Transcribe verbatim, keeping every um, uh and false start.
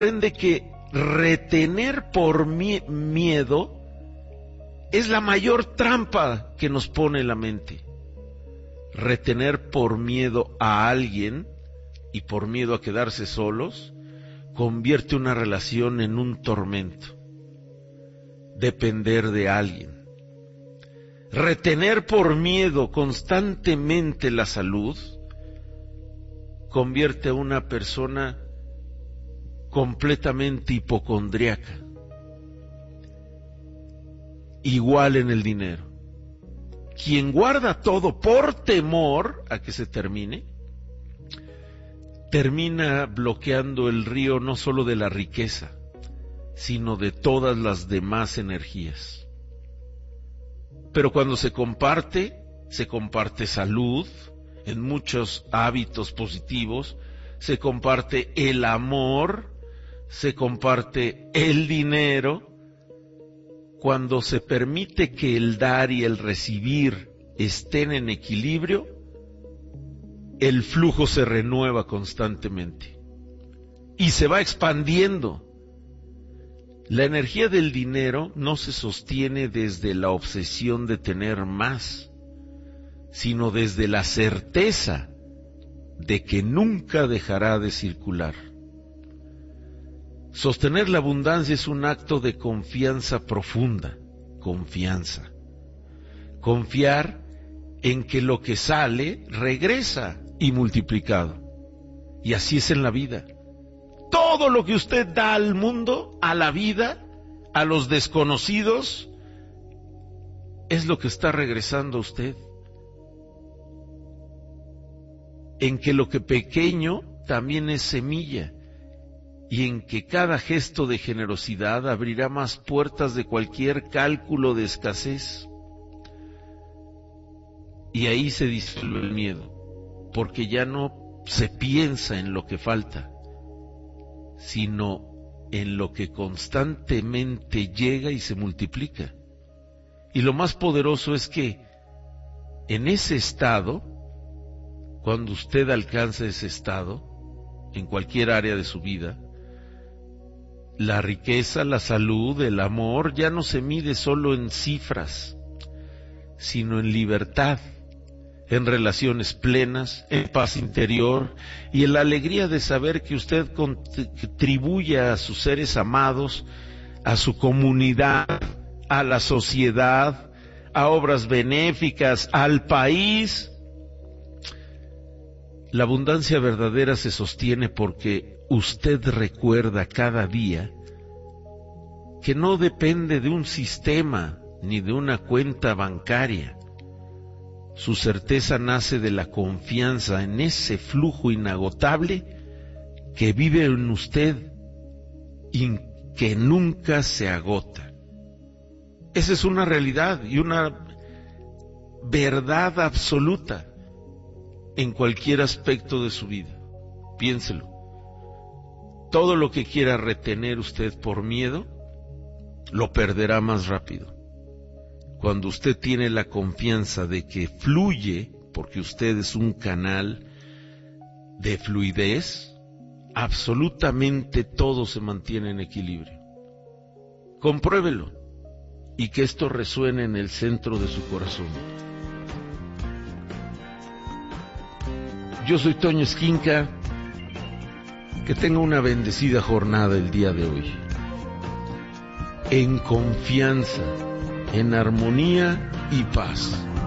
comprende que retener por mi- miedo es la mayor trampa que nos pone la mente. Retener por miedo a alguien y por miedo a quedarse solos convierte una relación en un tormento. Depender de alguien. Retener por miedo constantemente la salud convierte a una persona completamente hipocondriaca. Igual en el dinero. Quien guarda todo por temor a que se termine, termina bloqueando el río no solo de la riqueza, sino de todas las demás energías. Pero cuando se comparte, se comparte salud, en muchos hábitos positivos, se comparte el amor, se comparte el dinero. Cuando se permite que el dar y el recibir estén en equilibrio, el flujo se renueva constantemente y se va expandiendo. La energía del dinero no se sostiene desde la obsesión de tener más, sino desde la certeza de que nunca dejará de circular. Sostener la abundancia es un acto de confianza profunda, confianza. Confiar en que lo que sale regresa y multiplicado. Y así es en la vida. Todo lo que usted da al mundo, a la vida, a los desconocidos, es lo que está regresando a usted. En que lo que pequeño también es semilla. Y en que cada gesto de generosidad abrirá más puertas de cualquier cálculo de escasez. Y ahí se disuelve el miedo, porque ya no se piensa en lo que falta, sino en lo que constantemente llega y se multiplica. Y lo más poderoso es que en ese estado, cuando usted alcanza ese estado, en cualquier área de su vida, la riqueza, la salud, el amor ya no se mide solo en cifras, sino en libertad, en relaciones plenas, en paz interior y en la alegría de saber que usted contribuye a sus seres amados, a su comunidad, a la sociedad, a obras benéficas, al país. La abundancia verdadera se sostiene porque usted recuerda cada día que no depende de un sistema ni de una cuenta bancaria. Su certeza nace de la confianza en ese flujo inagotable que vive en usted y que nunca se agota. Esa es una realidad y una verdad absoluta en cualquier aspecto de su vida. Piénselo. Todo lo que quiera retener usted por miedo, lo perderá más rápido. Cuando usted tiene la confianza de que fluye, porque usted es un canal de fluidez, absolutamente todo se mantiene en equilibrio. Compruébelo y que esto resuene en el centro de su corazón. Yo soy Toño Esquinca. Que tenga una bendecida jornada el día de hoy. En confianza, en armonía y paz.